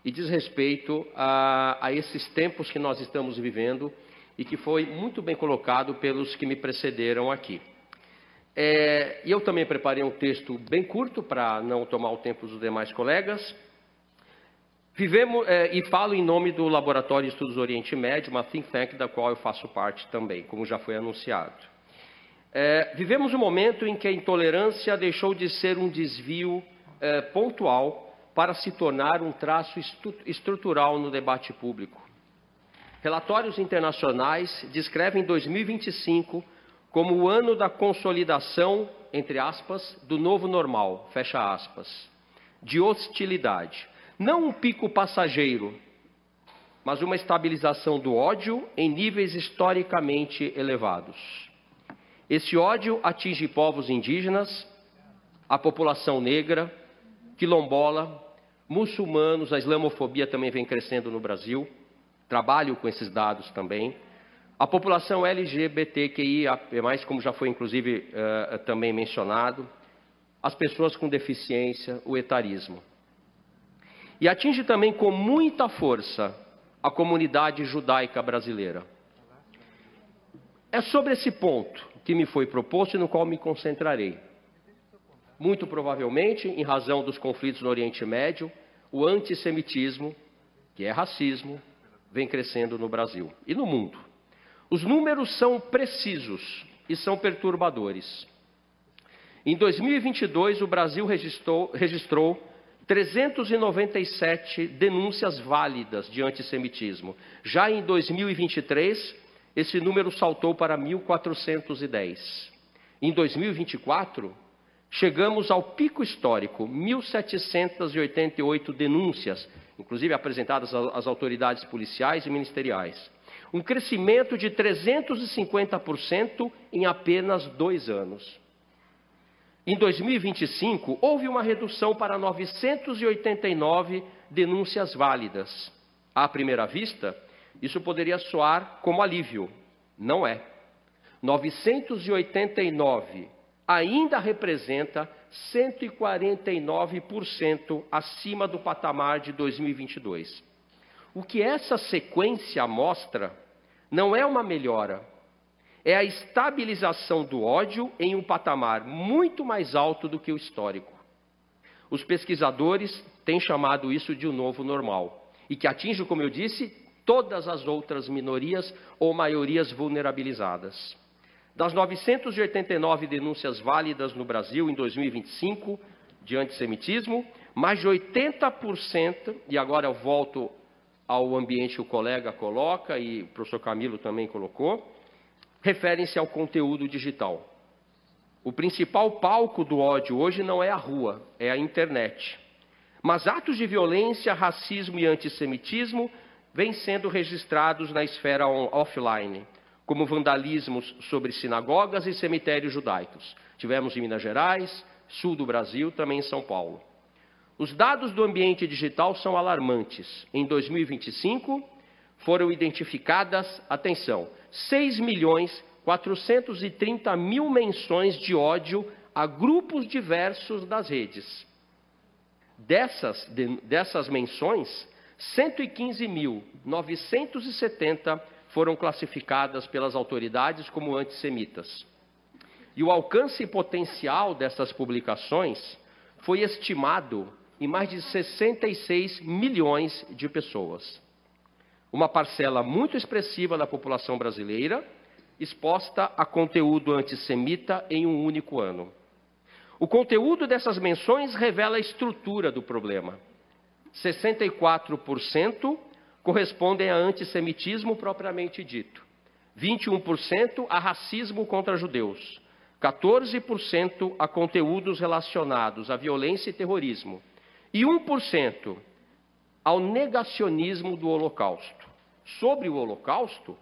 e diz respeito a esses tempos que nós estamos vivendo e que foi muito bem colocado pelos que me precederam aqui. E eu também preparei um texto bem curto para não tomar o tempo dos demais colegas. E falo em nome do Laboratório de Estudos do Oriente Médio, uma think tank da qual eu faço parte também, como já foi anunciado. Vivemos um momento em que a intolerância deixou de ser um desvio pontual para se tornar um traço estrutural no debate público. Relatórios internacionais descrevem 2025 como o ano da consolidação, entre aspas, do novo normal, fecha aspas, de hostilidade. Não um pico passageiro, mas uma estabilização do ódio em níveis historicamente elevados. Esse ódio atinge povos indígenas, a população negra, quilombola, muçulmanos, a islamofobia também vem crescendo no Brasil, trabalho com esses dados também. A população LGBTQIA+, como já foi inclusive também mencionado, as pessoas com deficiência, o etarismo. E atinge também com muita força a comunidade judaica brasileira. É sobre esse ponto que me foi proposto e no qual me concentrarei. Muito provavelmente, em razão dos conflitos no Oriente Médio, o antissemitismo, que é racismo, vem crescendo no Brasil e no mundo. Os números são precisos e são perturbadores. Em 2022, o Brasil registrou 397 denúncias válidas de antissemitismo. Já em 2023, esse número saltou para 1.410. Em 2024, chegamos ao pico histórico, 1.788 denúncias, inclusive apresentadas às autoridades policiais e ministeriais. Um crescimento de 350% em apenas 2 anos. Em 2025, houve uma redução para 989 denúncias válidas. À primeira vista, isso poderia soar como alívio. Não é. 989 ainda representa 149% acima do patamar de 2022. O que essa sequência mostra não é uma melhora, é a estabilização do ódio em um patamar muito mais alto do que o histórico. Os pesquisadores têm chamado isso de um novo normal, e que atinge, como eu disse, todas as outras minorias ou maiorias vulnerabilizadas. Das 989 denúncias válidas no Brasil em 2025 de antissemitismo, mais de 80%, e agora eu volto ao ambiente que o colega coloca, e o professor Camilo também colocou, referem-se ao conteúdo digital. O principal palco do ódio hoje não é a rua, é a internet. Mas atos de violência, racismo e antissemitismo vêm sendo registrados na esfera offline, como vandalismos sobre sinagogas e cemitérios judaicos. Tivemos em Minas Gerais, sul do Brasil, também em São Paulo. Os dados do ambiente digital são alarmantes. Em 2025, foram identificadas, atenção, 6.430.000 menções de ódio a grupos diversos das redes. Dessas menções, 115.970 foram classificadas pelas autoridades como antissemitas. E o alcance potencial dessas publicações foi estimado em mais de 66 milhões de pessoas. Uma parcela muito expressiva da população brasileira exposta a conteúdo antissemita em um único ano. O conteúdo dessas menções revela a estrutura do problema. 64% correspondem a antissemitismo propriamente dito, 21% a racismo contra judeus, 14% a conteúdos relacionados à violência e terrorismo e 1% ao negacionismo do Holocausto. Sobre o Holocausto,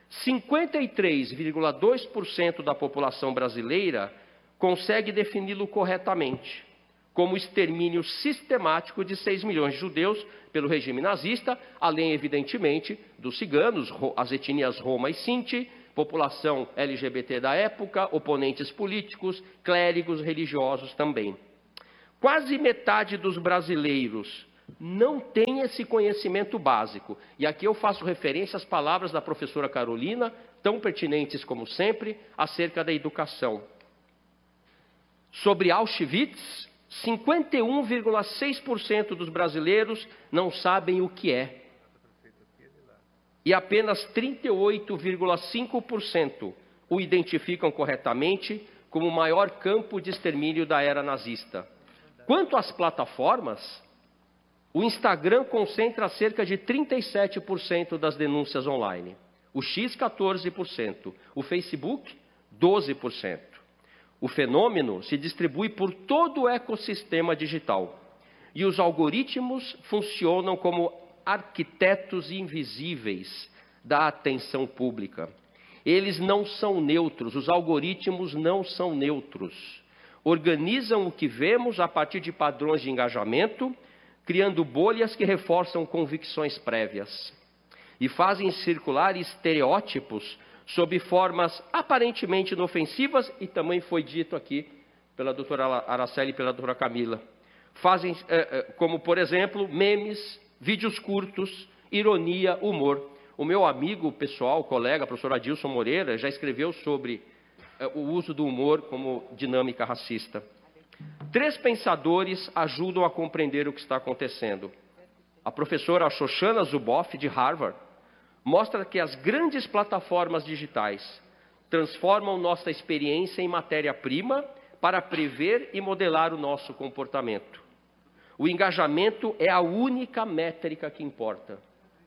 53,2% da população brasileira consegue defini-lo corretamente, como o extermínio sistemático de 6 milhões de judeus pelo regime nazista, além, evidentemente, dos ciganos, as etnias Roma e Sinti, população LGBT da época, oponentes políticos, clérigos religiosos também. Quase metade dos brasileiros não têm esse conhecimento básico. E aqui eu faço referência às palavras da professora Carolina, tão pertinentes como sempre, acerca da educação. Sobre Auschwitz, 51,6% dos brasileiros não sabem o que é. E apenas 38,5% o identificam corretamente como o maior campo de extermínio da era nazista. Quanto às plataformas, o Instagram concentra cerca de 37% das denúncias online, o X 14%, o Facebook 12%. O fenômeno se distribui por todo o ecossistema digital e os algoritmos funcionam como arquitetos invisíveis da atenção pública. Eles não são neutros, os algoritmos não são neutros. Organizam o que vemos a partir de padrões de engajamento, criando bolhas que reforçam convicções prévias. E fazem circular estereótipos sob formas aparentemente inofensivas, e também foi dito aqui pela doutora Araceli e pela doutora Camila. Fazem, como, por exemplo, memes, vídeos curtos, ironia, humor. O meu amigo pessoal, colega, professor Adilson Moreira, já escreveu sobre o uso do humor como dinâmica racista. 3 pensadores ajudam a compreender o que está acontecendo. A professora Shoshana Zuboff, de Harvard, mostra que as grandes plataformas digitais transformam nossa experiência em matéria-prima para prever e modelar o nosso comportamento. O engajamento é a única métrica que importa.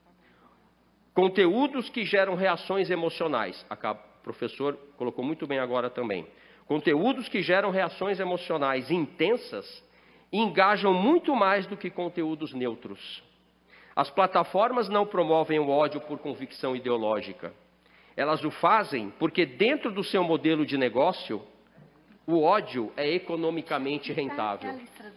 Conteúdos que geram reações emocionais. O professor colocou muito bem agora também. Conteúdos que geram reações emocionais intensas engajam muito mais do que conteúdos neutros. As plataformas não promovem o ódio por convicção ideológica. Elas o fazem porque, dentro do seu modelo de negócio, o ódio é economicamente rentável.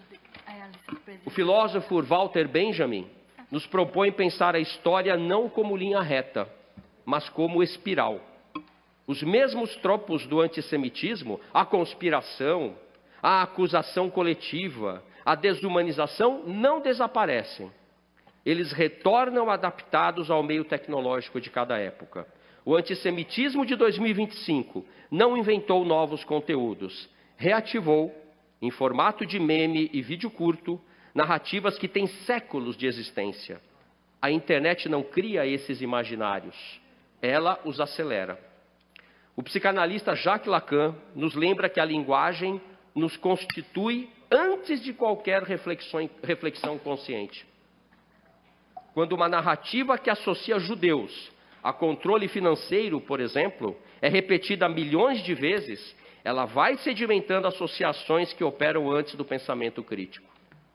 O filósofo Walter Benjamin nos propõe pensar a história não como linha reta, mas como espiral. Os mesmos tropos do antissemitismo, a conspiração, a acusação coletiva, a desumanização, não desaparecem. Eles retornam adaptados ao meio tecnológico de cada época. O antissemitismo de 2025 não inventou novos conteúdos, reativou, em formato de meme e vídeo curto, narrativas que têm séculos de existência. A internet não cria esses imaginários, ela os acelera. O psicanalista Jacques Lacan nos lembra que a linguagem nos constitui antes de qualquer reflexão consciente. Quando uma narrativa que associa judeus a controle financeiro, por exemplo, é repetida milhões de vezes, ela vai sedimentando associações que operam antes do pensamento crítico.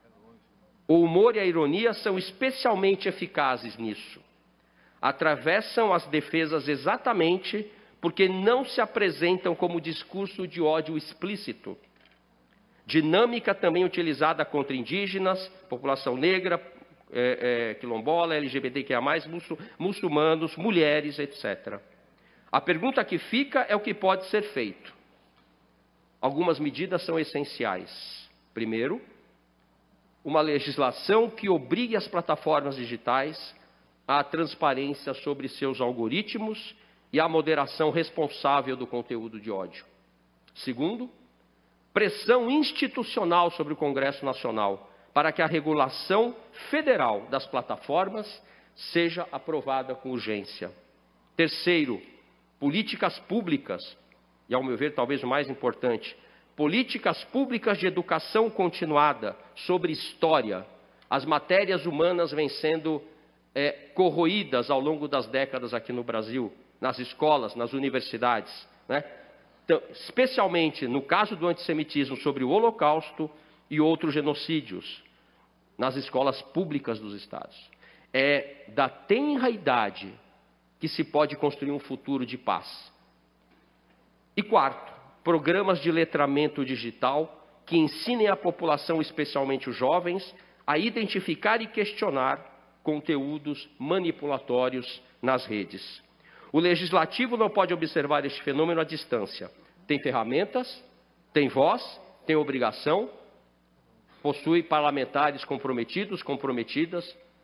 O humor e a ironia são especialmente eficazes nisso. Atravessam as defesas exatamente porque não se apresentam como discurso de ódio explícito. Dinâmica também utilizada contra indígenas, população negra, quilombola, LGBTQIA+, muçulmanos, mulheres, etc. A pergunta que fica é o que pode ser feito. Algumas medidas são essenciais. Primeiro, uma legislação que obrigue as plataformas digitais à transparência sobre seus algoritmos e à moderação responsável do conteúdo de ódio. Segundo, pressão institucional sobre o Congresso Nacional para que a regulação federal das plataformas seja aprovada com urgência. Terceiro, políticas públicas, e ao meu ver talvez o mais importante, políticas públicas de educação continuada sobre história. As matérias humanas vêm sendo corroídas ao longo das décadas aqui no Brasil, nas escolas, nas universidades, né? Então, especialmente no caso do antissemitismo sobre o Holocausto e outros genocídios, nas escolas públicas dos estados. É da tenra idade que se pode construir um futuro de paz. E quarto, programas de letramento digital que ensinem a população, especialmente os jovens, a identificar e questionar conteúdos manipulatórios nas redes. O legislativo não pode observar este fenômeno à distância. Tem ferramentas, tem voz, tem obrigação, possui parlamentares comprometidos, comprometidas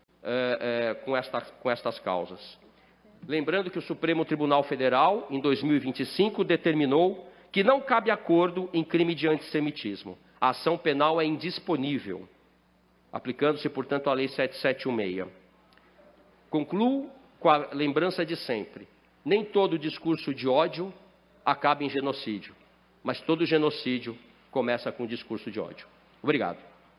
com estas causas. Lembrando que o Supremo Tribunal Federal, em 2025, determinou que não cabe acordo em crime de antissemitismo. A ação penal é indisponível, aplicando-se, portanto, a Lei 7716. Concluo com a lembrança de sempre. Nem todo discurso de ódio acaba em genocídio, mas todo genocídio começa com um discurso de ódio. Obrigado.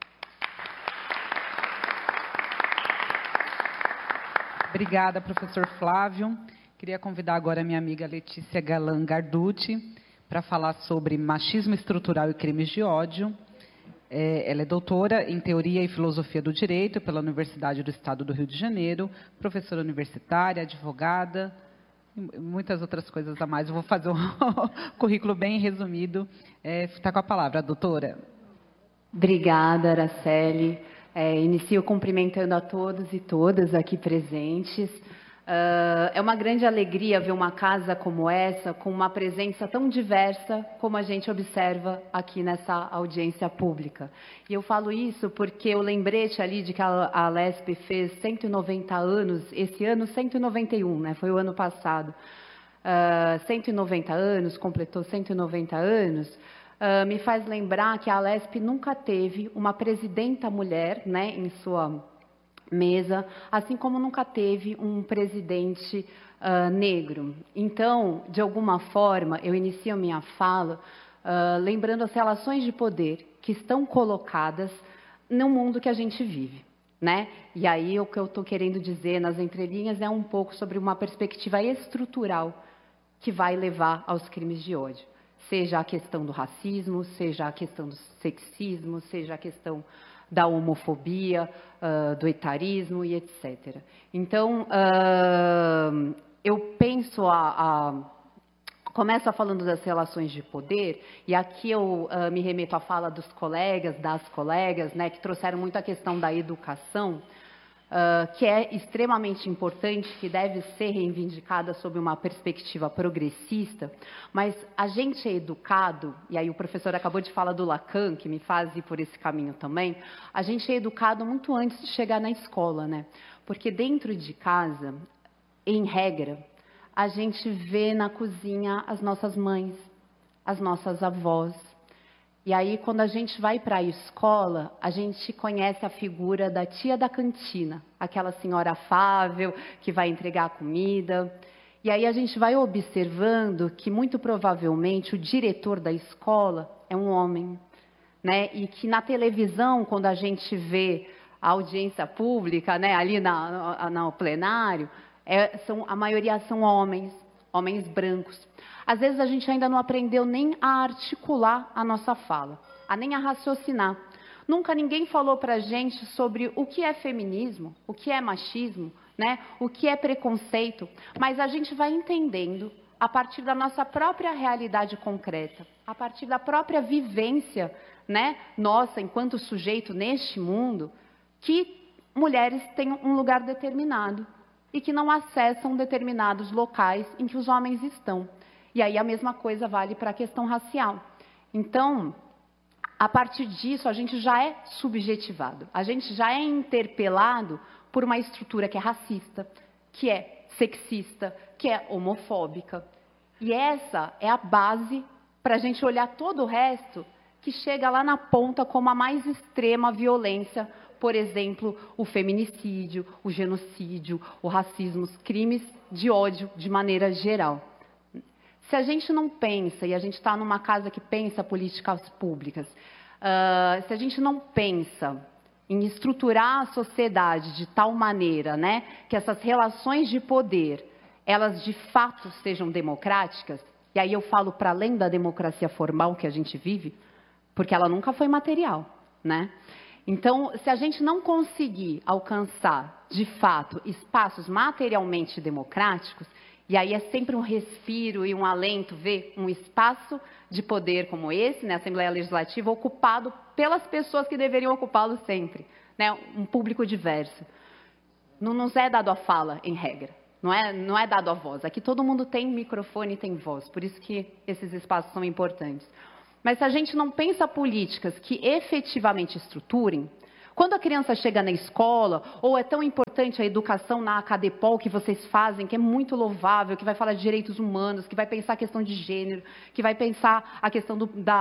Obrigada, professor Flávio. Queria convidar agora a minha amiga Letícia Galan Garducci para falar sobre machismo estrutural e crimes de ódio. Ela é doutora em Teoria e Filosofia do Direito pela Universidade do Estado do Rio de Janeiro, professora universitária, advogada, e muitas outras coisas a mais. Eu vou fazer um currículo bem resumido. Está com a palavra, doutora. Obrigada, Araceli. Inicio cumprimentando a todos e todas aqui presentes. É uma grande alegria ver uma casa como essa, com uma presença tão diversa como a gente observa aqui nessa audiência pública. E eu falo isso porque o lembrete ali de que a Alesp fez 190 anos, esse ano 191, né? Foi o ano passado. 190 anos, completou 190 anos, me faz lembrar que a Alesp nunca teve uma presidenta mulher, né, em sua mesa, assim como nunca teve um presidente negro. Então, de alguma forma, eu inicio a minha fala lembrando as relações de poder que estão colocadas no mundo que a gente vive, né? E aí o que eu estou querendo dizer nas entrelinhas é um pouco sobre uma perspectiva estrutural que vai levar aos crimes de ódio. Seja a questão do racismo, seja a questão do sexismo, seja a questão da homofobia, do etarismo e etc. Então, eu penso começo falando das relações de poder, e aqui eu me remeto à fala dos colegas, das colegas, né, que trouxeram muito a questão da educação, que é extremamente importante, que deve ser reivindicada sob uma perspectiva progressista, mas a gente é educado, e aí o professor acabou de falar do Lacan, que me faz ir por esse caminho também, a gente é educado muito antes de chegar na escola, né? Porque dentro de casa, em regra, a gente vê na cozinha as nossas mães, as nossas avós. E aí, quando a gente vai para a escola, a gente conhece a figura da tia da cantina, aquela senhora afável que vai entregar a comida. E aí a gente vai observando que, muito provavelmente, o diretor da escola é um homem, né? E que na televisão, quando a gente vê a audiência pública, né, ali no plenário, a maioria são homens brancos. Às vezes a gente ainda não aprendeu nem a articular a nossa fala, nem a raciocinar. Nunca ninguém falou para a gente sobre o que é feminismo, o que é machismo, né? O que é preconceito, mas a gente vai entendendo a partir da nossa própria realidade concreta, a partir da própria vivência, né, nossa, enquanto sujeito neste mundo, que mulheres têm um lugar determinado e que não acessam determinados locais em que os homens estão. E aí a mesma coisa vale para a questão racial. Então, a partir disso, a gente já é subjetivado, a gente já é interpelado por uma estrutura que é racista, que é sexista, que é homofóbica. E essa é a base para a gente olhar todo o resto que chega lá na ponta como a mais extrema violência, por exemplo, o feminicídio, o genocídio, o racismo, os crimes de ódio de maneira geral. Se a gente não pensa, e a gente está numa casa que pensa políticas públicas, se a gente não pensa em estruturar a sociedade de tal maneira, né, que essas relações de poder, elas de fato sejam democráticas, e aí eu falo para além da democracia formal que a gente vive, porque ela nunca foi material, né? Então, se a gente não conseguir alcançar, de fato, espaços materialmente democráticos, e aí é sempre um respiro e um alento ver um espaço de poder como esse, né, a Assembleia Legislativa, ocupado pelas pessoas que deveriam ocupá-lo sempre, né, um público diverso. Não nos é dado a fala, em regra, não é dado a voz. Aqui todo mundo tem microfone e tem voz, por isso que esses espaços são importantes. Mas se a gente não pensa políticas que efetivamente estruturem, quando a criança chega na escola, ou é tão importante a educação na Acadepol que vocês fazem, que é muito louvável, que vai falar de direitos humanos, que vai pensar a questão de gênero, que vai pensar a questão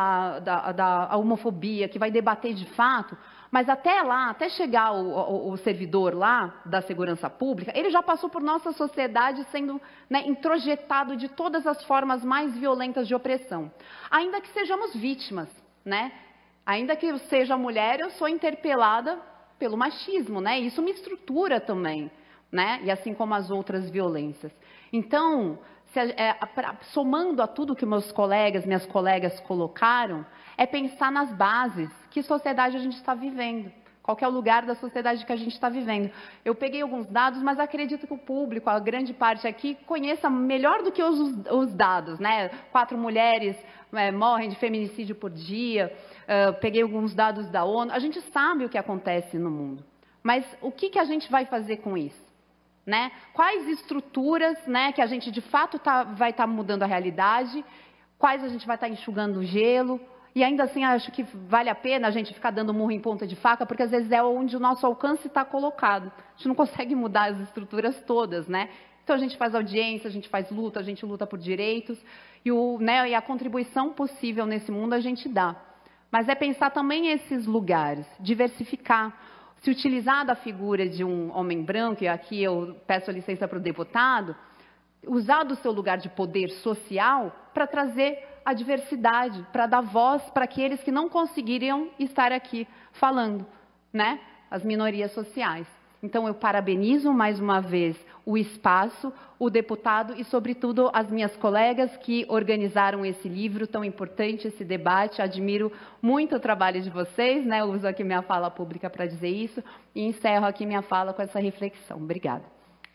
da homofobia, que vai debater de fato, mas até lá, até chegar o servidor lá da segurança pública, ele já passou por nossa sociedade sendo, né, introjetado de todas as formas mais violentas de opressão. Ainda que sejamos vítimas, né? Ainda que eu seja mulher, eu sou interpelada pelo machismo, né? Isso me estrutura também, né? E assim como as outras violências. Então, somando a tudo que meus colegas, minhas colegas colocaram, é pensar nas bases, que sociedade a gente está vivendo. Qual que é o lugar da sociedade que a gente está vivendo. Eu peguei alguns dados, mas acredito que o público, a grande parte aqui, conheça melhor do que os dados, né? 4 mulheres morrem de feminicídio por dia. Peguei alguns dados da ONU. A gente sabe o que acontece no mundo. Mas o que a gente vai fazer com isso? Né? Quais estruturas, né, que a gente de fato vai estar mudando a realidade? Quais a gente vai estar enxugando o gelo? E ainda assim, acho que vale a pena a gente ficar dando murro em ponta de faca, porque às vezes é onde o nosso alcance está colocado. A gente não consegue mudar as estruturas todas, né? Então a gente faz audiência, a gente faz luta, a gente luta por direitos, e a contribuição possível nesse mundo a gente dá. Mas é pensar também esses lugares, diversificar. Se utilizar da figura de um homem branco, e aqui eu peço licença para o deputado, usar do seu lugar de poder social para trazer a diversidade, para dar voz para aqueles que não conseguiriam estar aqui falando, né? As minorias sociais. Então, eu parabenizo mais uma vez o espaço, o deputado e, sobretudo, as minhas colegas que organizaram esse livro tão importante, esse debate. Admiro muito o trabalho de vocês, né? Eu uso aqui minha fala pública para dizer isso e encerro aqui minha fala com essa reflexão. Obrigada.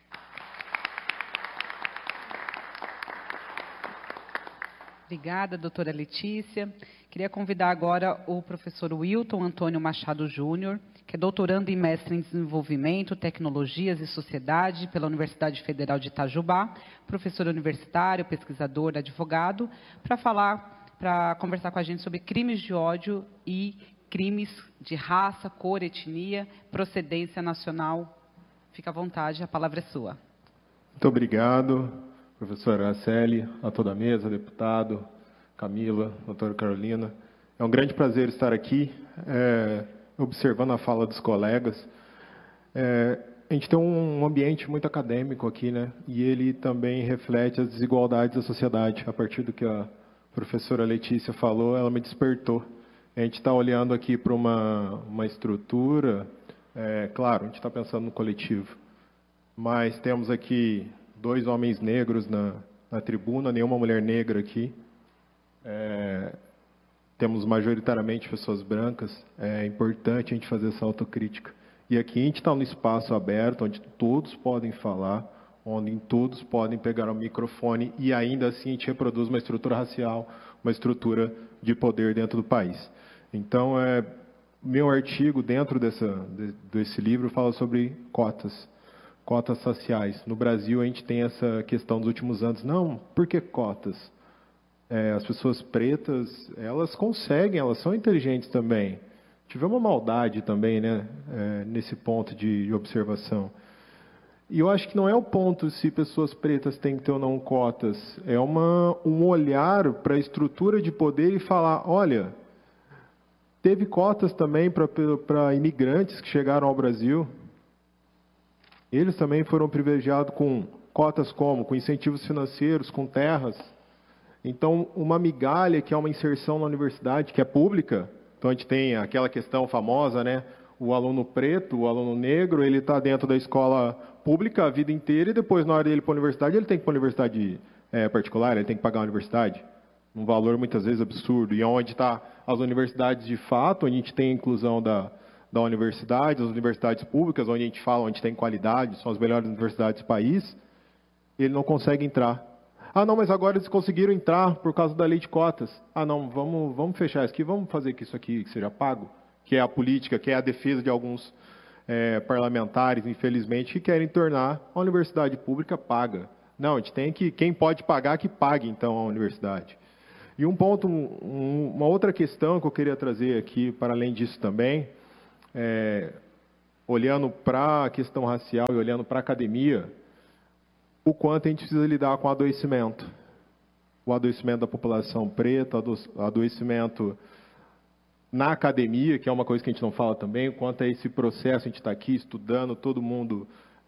Obrigada, doutora Letícia. Queria convidar agora o professor Wilton Antônio Machado Júnior, que é doutorando e mestre em Desenvolvimento, Tecnologias e Sociedade pela Universidade Federal de Itajubá, professor universitário, pesquisador, advogado, para conversar com a gente sobre crimes de ódio e crimes de raça, cor, etnia, procedência nacional. Fica à vontade, a palavra é sua. Muito obrigado, professora Araceli, a toda a mesa, deputado, Camila, doutora Carolina. É um grande prazer estar aqui, observando a fala dos colegas. A gente tem um ambiente muito acadêmico aqui, né? E ele também reflete as desigualdades da sociedade. A partir do que a professora Letícia falou, ela me despertou. A gente está olhando aqui para uma estrutura, claro, a gente está pensando no coletivo, mas temos aqui 2 homens negros na tribuna, nenhuma mulher negra aqui. Temos majoritariamente pessoas brancas. É importante a gente fazer essa autocrítica. E aqui a gente está no espaço aberto, onde todos podem falar, onde todos podem pegar o microfone e ainda assim a gente reproduz uma estrutura racial, uma estrutura de poder dentro do país. Então, meu artigo dentro desse livro fala sobre cotas raciais. No Brasil, a gente tem essa questão dos últimos anos. Não, por que cotas? As pessoas pretas, elas conseguem, elas são inteligentes também. Tivemos uma maldade também, né, nesse ponto de observação. E eu acho que não é o ponto se pessoas pretas têm que ter ou não cotas. É um olhar para a estrutura de poder e falar, olha, teve cotas também para imigrantes que chegaram ao Brasil. Eles também foram privilegiados com cotas como? Com incentivos financeiros, com terras. Então, uma migalha que é uma inserção na universidade, que é pública. Então, a gente tem aquela questão famosa, né? O aluno preto, o aluno negro, ele está dentro da escola pública a vida inteira e depois, na hora dele ir para a universidade, ele tem que ir para a universidade particular, ele tem que pagar a universidade. Um valor, muitas vezes, absurdo. E onde está as universidades de fato, onde a gente tem a inclusão da universidade, as universidades públicas, onde a gente fala, onde tem qualidade, são as melhores universidades do país, ele não consegue entrar. Ah, não, mas agora eles conseguiram entrar por causa da lei de cotas. Ah, não, vamos fechar isso aqui, vamos fazer que isso aqui seja pago, que é a política, que é a defesa de alguns parlamentares, infelizmente, que querem tornar a universidade pública paga. Não, a gente tem que, quem pode pagar, que pague, então, a universidade. E um ponto, uma outra questão que eu queria trazer aqui, para além disso também, olhando para a questão racial e olhando para a academia, o quanto a gente precisa lidar com o adoecimento. O adoecimento da população preta, o adoecimento na academia, que é uma coisa que a gente não fala também, o quanto é esse processo, a gente está aqui estudando, todo mundo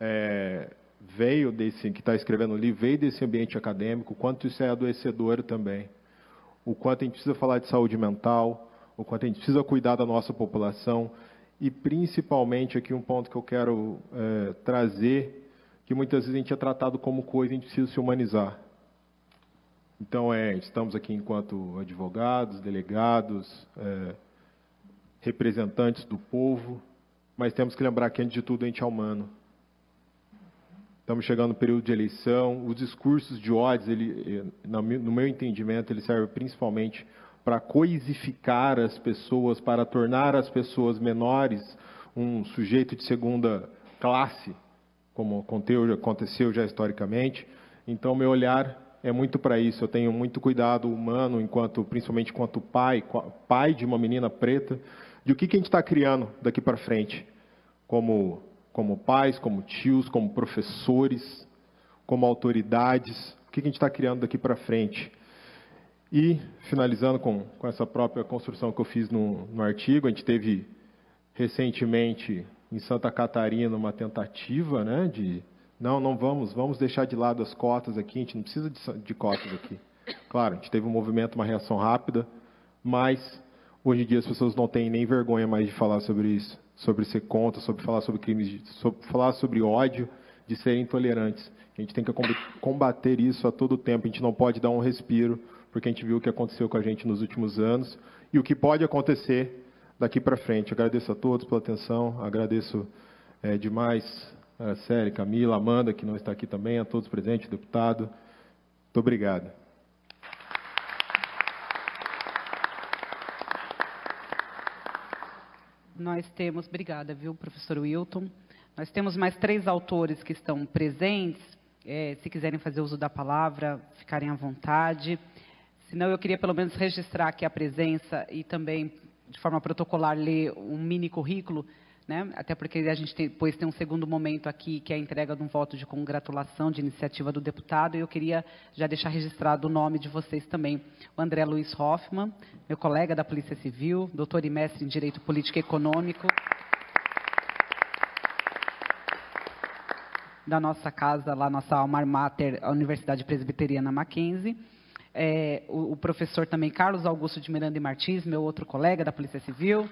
veio desse, que está escrevendo o livro, veio desse ambiente acadêmico, o quanto isso é adoecedor também. O quanto a gente precisa falar de saúde mental, o quanto a gente precisa cuidar da nossa população, e principalmente aqui um ponto que eu quero trazer, que muitas vezes a gente é tratado como coisa, a gente precisa se humanizar. Então, estamos aqui enquanto advogados, delegados, representantes do povo, mas temos que lembrar que, antes de tudo, a gente é humano. Estamos chegando no período de eleição, os discursos de ódio, no meu entendimento, ele serve principalmente para coisificar as pessoas, para tornar as pessoas menores um sujeito de segunda classe, como aconteceu já historicamente. Então, meu olhar é muito para isso. Eu tenho muito cuidado humano, principalmente enquanto pai de uma menina preta, de o que a gente está criando daqui para frente, como pais, como tios, como professores, como autoridades, o que a gente está criando daqui para frente. E, finalizando com essa própria construção que eu fiz no artigo, a gente teve recentemente em Santa Catarina uma tentativa, né, de não vamos deixar de lado as cotas aqui, a gente não precisa de cotas aqui. Claro, a gente teve um movimento, uma reação rápida, mas hoje em dia as pessoas não têm nem vergonha mais de falar sobre isso, sobre ser contra, sobre falar sobre crimes, sobre falar sobre ódio, de serem intolerantes. A gente tem que combater isso a todo tempo, a gente não pode dar um respiro, porque a gente viu o que aconteceu com a gente nos últimos anos e o que pode acontecer daqui para frente. Agradeço a todos pela atenção, agradeço demais a Célia, Camila, Amanda, que não está aqui também, a todos presentes, deputado. Muito obrigado. Nós temos, obrigada, viu, professor Wilton. Nós temos mais 3 autores que estão presentes. Se quiserem fazer uso da palavra, ficarem à vontade. Senão, eu queria pelo menos registrar aqui a presença e também, de forma protocolar, ler um mini currículo, né? Até porque a gente depois tem um segundo momento aqui, que é a entrega de um voto de congratulação de iniciativa do deputado, e eu queria já deixar registrado o nome de vocês também. O André Luiz Hoffmann, meu colega da Polícia Civil, doutor e mestre em Direito Político e Econômico, da nossa casa, lá, nossa alma mater, a Universidade Presbiteriana Mackenzie. O professor também Carlos Augusto de Miranda e Martins, meu outro colega da Polícia Civil.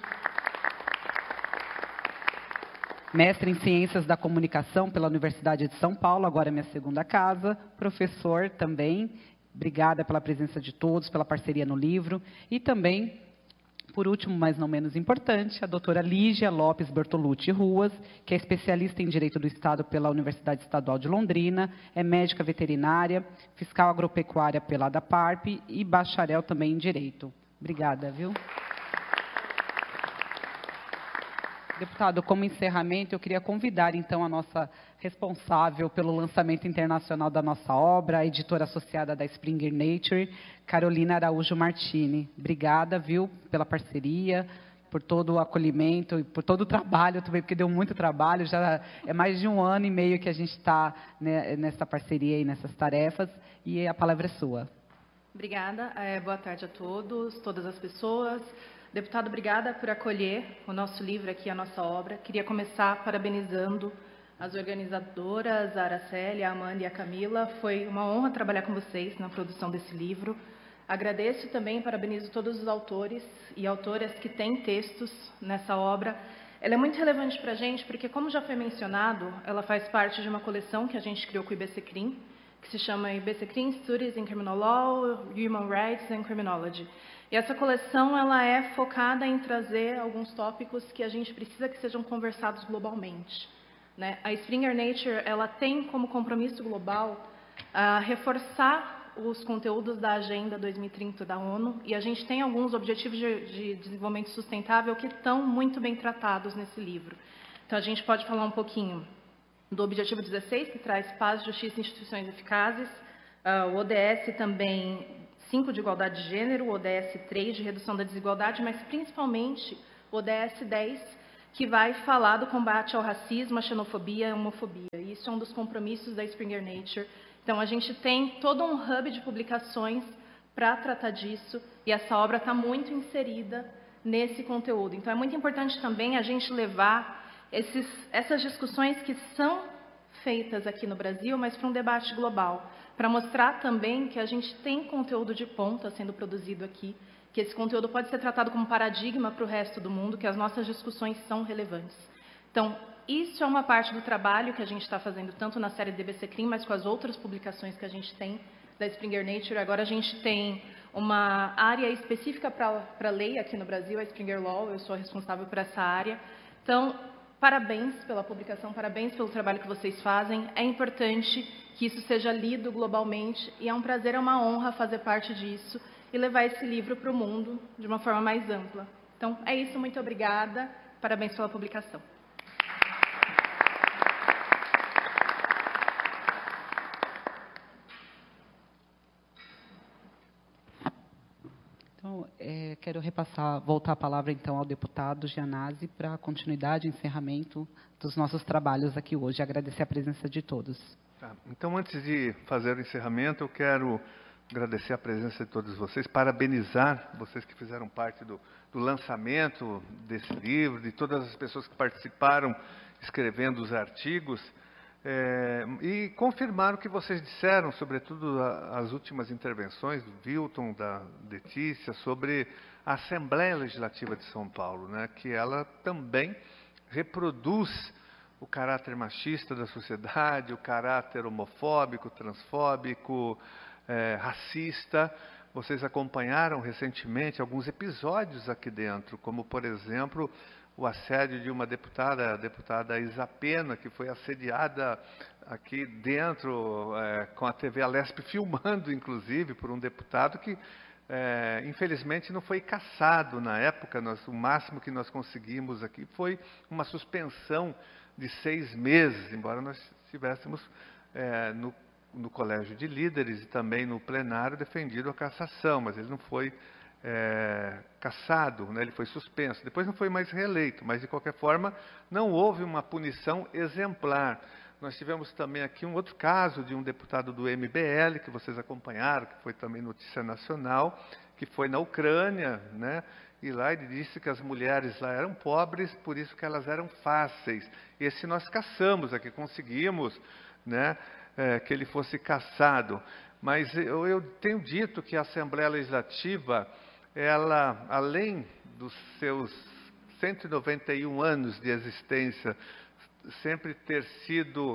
Mestre em Ciências da Comunicação pela Universidade de São Paulo, agora é minha segunda casa. Professor também, obrigada pela presença de todos, pela parceria no livro. E também, por último, mas não menos importante, a doutora Lígia Lopes Bertolucci Ruas, que é especialista em Direito do Estado pela Universidade Estadual de Londrina, é médica veterinária, fiscal agropecuária pela ADAPARP e bacharel também em Direito. Obrigada, viu? Deputado, como encerramento, eu queria convidar, então, a nossa responsável pelo lançamento internacional da nossa obra, a editora associada da Springer Nature, Carolina Araújo Martini. Obrigada, viu, pela parceria, por todo o acolhimento e por todo o trabalho também, porque deu muito trabalho. Já é mais de 1 ano e meio que a gente está, né, nessa parceria e nessas tarefas, e a palavra é sua. Obrigada. Boa tarde a todos, todas as pessoas. Deputado, obrigada por acolher o nosso livro aqui, a nossa obra. Queria começar parabenizando as organizadoras, a Araceli, a Amanda e a Camila. Foi uma honra trabalhar com vocês na produção desse livro. Agradeço também e parabenizo todos os autores e autoras que têm textos nessa obra. Ela é muito relevante para a gente porque, como já foi mencionado, ela faz parte de uma coleção que a gente criou com o IBCCRIM, que se chama IBCCRIM Studies in Criminal Law, Human Rights and Criminology. E essa coleção ela é focada em trazer alguns tópicos que a gente precisa que sejam conversados globalmente, né? A Springer Nature ela tem como compromisso global reforçar os conteúdos da Agenda 2030 da ONU, e a gente tem alguns objetivos de desenvolvimento sustentável que estão muito bem tratados nesse livro. Então, a gente pode falar um pouquinho do objetivo 16, que traz paz, justiça e instituições eficazes. O ODS também 5 de igualdade de gênero, o ODS 3 de redução da desigualdade, mas principalmente o ODS 10, que vai falar do combate ao racismo, à xenofobia e à homofobia. E isso é um dos compromissos da Springer Nature. Então, a gente tem todo um hub de publicações para tratar disso, e essa obra está muito inserida nesse conteúdo. Então, é muito importante também a gente levar essas discussões que são feitas aqui no Brasil, mas para um debate global, para mostrar também que a gente tem conteúdo de ponta sendo produzido aqui, que esse conteúdo pode ser tratado como paradigma para o resto do mundo, que as nossas discussões são relevantes. Então, isso é uma parte do trabalho que a gente está fazendo, tanto na série DBC Crim, mas com as outras publicações que a gente tem da Springer Nature. Agora a gente tem uma área específica para lei aqui no Brasil, a Springer Law, eu sou a responsável por essa área. Então, parabéns pela publicação, parabéns pelo trabalho que vocês fazem. É importante que isso seja lido globalmente e é um prazer, é uma honra fazer parte disso e levar esse livro para o mundo de uma forma mais ampla. Então, é isso, muito obrigada, parabéns pela publicação. Então, quero voltar a palavra então ao deputado Gianazzi para a continuidade e encerramento dos nossos trabalhos aqui hoje. Agradecer a presença de todos. Tá. Então, antes de fazer o encerramento, eu quero agradecer a presença de todos vocês, parabenizar vocês que fizeram parte do lançamento desse livro, de todas as pessoas que participaram escrevendo os artigos, e confirmar o que vocês disseram, sobretudo as últimas intervenções do Wilton, da Letícia, sobre a Assembleia Legislativa de São Paulo, né, que ela também reproduz o caráter machista da sociedade, o caráter homofóbico, transfóbico, racista. Vocês acompanharam recentemente alguns episódios aqui dentro, como, por exemplo, o assédio de uma deputada, a deputada Isa Pena, que foi assediada aqui dentro, com a TV Alesp filmando, inclusive, por um deputado que, infelizmente, não foi cassado na época. O máximo que nós conseguimos aqui foi uma suspensão de 6 meses, embora nós estivéssemos no Colégio de Líderes e também no plenário defendido a cassação, mas ele não foi cassado, né? Ele foi suspenso. Depois não foi mais reeleito, mas de qualquer forma não houve uma punição exemplar. Nós tivemos também aqui um outro caso de um deputado do MBL, que vocês acompanharam, que foi também notícia nacional, que foi na Ucrânia, né? E lá ele disse que as mulheres lá eram pobres, por isso que elas eram fáceis. Esse nós cassamos aqui, conseguimos, né, que ele fosse cassado. Mas eu tenho dito que a Assembleia Legislativa, ela, além dos seus 191 anos de existência, sempre ter sido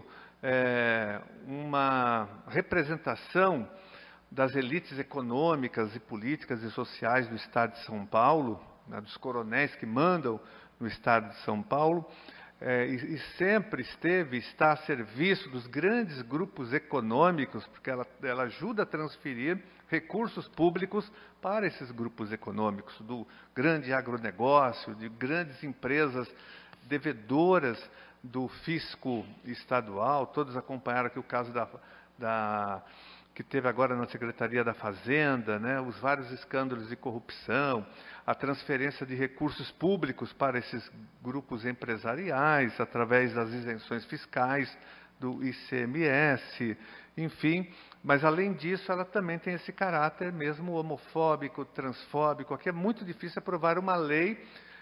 uma representação das elites econômicas e políticas e sociais do Estado de São Paulo, né, dos coronéis que mandam no Estado de São Paulo, e sempre está a serviço dos grandes grupos econômicos, porque ela ajuda a transferir recursos públicos para esses grupos econômicos, do grande agronegócio, de grandes empresas devedoras do fisco estadual. Todos acompanharam aqui o caso que teve agora na Secretaria da Fazenda, né, os vários escândalos de corrupção, a transferência de recursos públicos para esses grupos empresariais, através das isenções fiscais do ICMS, enfim. Mas, além disso, ela também tem esse caráter mesmo homofóbico, transfóbico. Aqui é muito difícil aprovar uma lei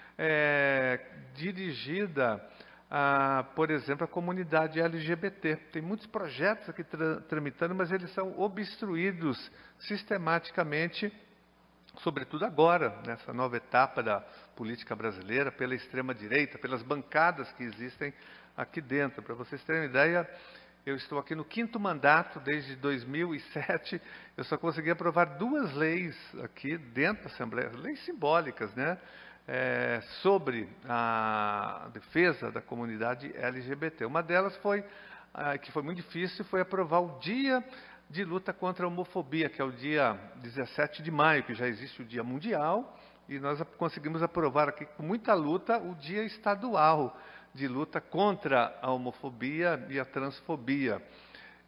dirigida por exemplo, a comunidade LGBT. Tem muitos projetos aqui tramitando, mas eles são obstruídos sistematicamente, sobretudo agora, nessa nova etapa da política brasileira, pela extrema-direita, pelas bancadas que existem aqui dentro. Para vocês terem uma ideia, eu estou aqui no 5º mandato, desde 2007, eu só consegui aprovar 2 leis aqui dentro da Assembleia, leis simbólicas, né? Sobre a defesa da comunidade LGBT. Uma delas que foi muito difícil, foi aprovar o Dia de Luta contra a Homofobia, que é o dia 17 de maio, que já existe o Dia Mundial, e nós conseguimos aprovar aqui com muita luta o Dia Estadual de Luta contra a Homofobia e a Transfobia.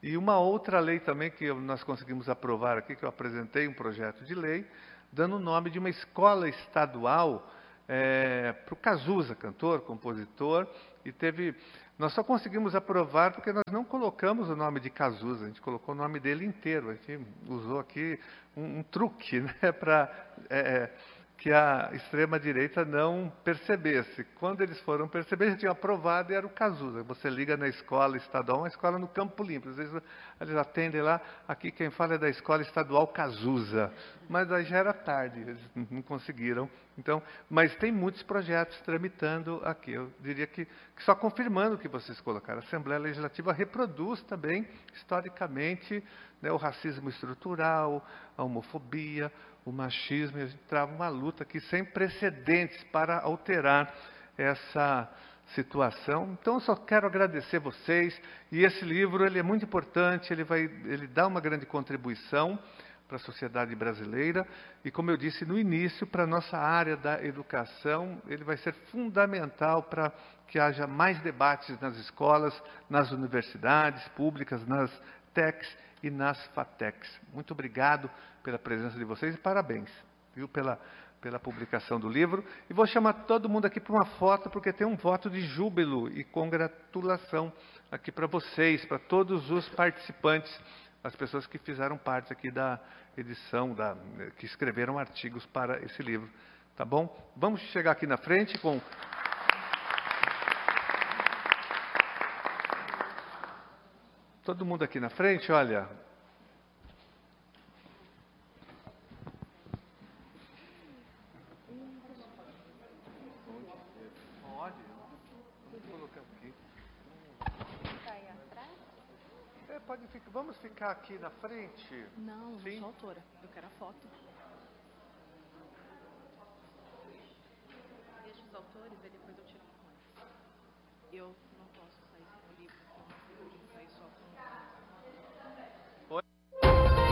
E uma outra lei também que nós conseguimos aprovar aqui, que eu apresentei um projeto de lei, dando o nome de uma escola estadual para o Cazuza, cantor, compositor, e nós só conseguimos aprovar porque nós não colocamos o nome de Cazuza, a gente colocou o nome dele inteiro. A gente usou aqui um truque, né, para que a extrema-direita não percebesse. Quando eles foram perceber, já tinham aprovado e era o Cazuza. Você liga na escola estadual, uma escola no Campo Limpo. Às vezes eles atendem lá, aqui quem fala é da escola estadual Cazuza. Mas aí já era tarde, eles não conseguiram. Então, mas tem muitos projetos tramitando aqui. Eu diria que só confirmando o que vocês colocaram. A Assembleia Legislativa reproduz também, historicamente, né, o racismo estrutural, a homofobia, o machismo, e a gente trava uma luta aqui sem precedentes para alterar essa situação. Então, eu só quero agradecer vocês, e esse livro ele é muito importante, ele dá uma grande contribuição para a sociedade brasileira, e como eu disse no início, para a nossa área da educação, ele vai ser fundamental para que haja mais debates nas escolas, nas universidades públicas, nas TECs e nas FATECs. Muito obrigado pela presença de vocês e parabéns, viu, pela publicação do livro. E vou chamar todo mundo aqui para uma foto, porque tem um voto de júbilo e congratulação aqui para vocês, para todos os participantes, as pessoas que fizeram parte aqui da edição, que escreveram artigos para esse livro. Tá bom? Vamos chegar aqui na frente com... Todo mundo aqui na frente, olha. Pode. Vamos colocar aqui. Vamos ficar aqui na frente? Não, sim? Eu sou autora. Eu quero a foto. Deixa os autores e depois eu tiro uma. Eu